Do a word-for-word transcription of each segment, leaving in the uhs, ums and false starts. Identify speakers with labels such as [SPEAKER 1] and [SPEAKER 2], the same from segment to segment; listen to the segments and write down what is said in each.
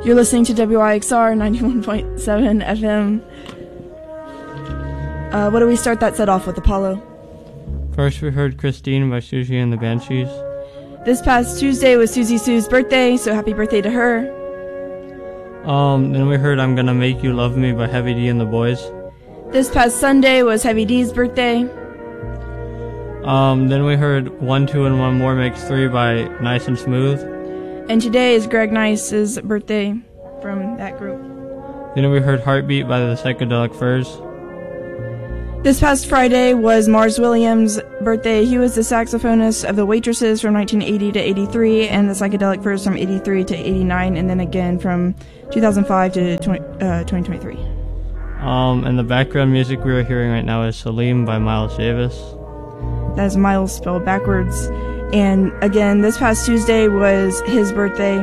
[SPEAKER 1] You're listening to W I X R ninety-one point seven F M. Uh, what do we start that set off with, Apollo?
[SPEAKER 2] First we heard Christine by Susie and the Banshees.
[SPEAKER 1] This past Tuesday was Susie Sue's birthday, so happy birthday to her.
[SPEAKER 2] Um, then we heard I'm Gonna Make You Love Me by Heavy D and the Boys.
[SPEAKER 1] This past Sunday was Heavy D's birthday.
[SPEAKER 2] Um, then we heard One, Two, and One More Makes Three by Nice and Smooth.
[SPEAKER 1] And today is Greg Nice's birthday from that group.
[SPEAKER 2] Then we heard Heartbeat by the Psychedelic Furs.
[SPEAKER 1] This past Friday was Mars Williams' birthday. He was the saxophonist of the Waitresses from nineteen eighty to eighty-three and the Psychedelic Furs from eighty-three to eighty-nine, and then again from two thousand five to twenty, uh, twenty twenty-three.
[SPEAKER 2] Um, and the background music we are hearing right now is Salim by Miles Davis.
[SPEAKER 1] That is Miles spelled backwards. And again, this past Tuesday was his birthday.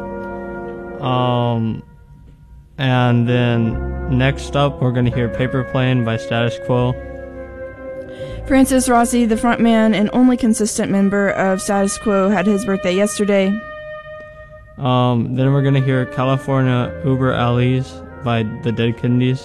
[SPEAKER 2] Um, and then next up, we're going to hear Paper Plane by Status Quo.
[SPEAKER 1] Francis Rossi, the frontman and only consistent member of Status Quo, had his birthday yesterday.
[SPEAKER 2] Um, then we're going to hear California Uber Alleys by the Dead Kennedys.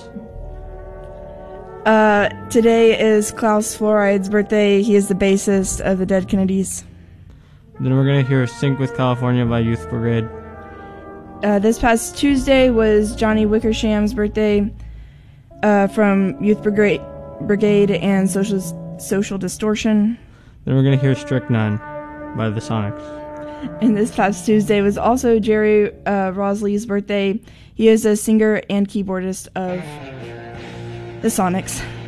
[SPEAKER 1] Uh, today is Klaus Floride's birthday. He is the bassist of the Dead Kennedys.
[SPEAKER 2] Then we're going to hear Sync with California by Youth Brigade.
[SPEAKER 1] Uh, this past Tuesday was Johnny Wickersham's birthday uh, from Youth Brigade, Brigade and Social, Social Distortion.
[SPEAKER 2] Then we're going to hear Strychnine by the Sonics.
[SPEAKER 1] And this past Tuesday was also Jerry uh, Rosley's birthday. He is a singer and keyboardist of the Sonics.